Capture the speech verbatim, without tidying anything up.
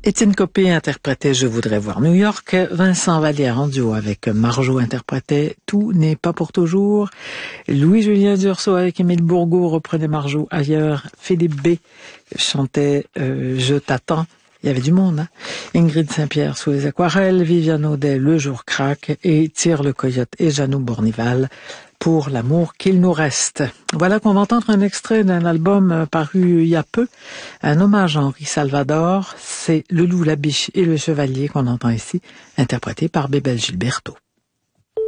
Étienne Copé interprétait Je voudrais voir New York. Vincent Vallière en duo avec Marjo interprétait Tout n'est pas pour toujours. Louis-Julien Dursault avec Émile Bourgault reprenait Marjo ailleurs. Philippe B chantait euh, Je t'attends. Il y avait du monde, hein. Ingrid Saint-Pierre sous les aquarelles, Viviane Audet Le jour craque et Tire le coyote et Jeannot Bournival pour l'amour qu'il nous reste. Voilà qu'on va entendre un extrait d'un album paru il y a peu, un hommage à Henri Salvador. C'est Le loup, la biche et le chevalier qu'on entend ici, interprété par Bébel Gilberto.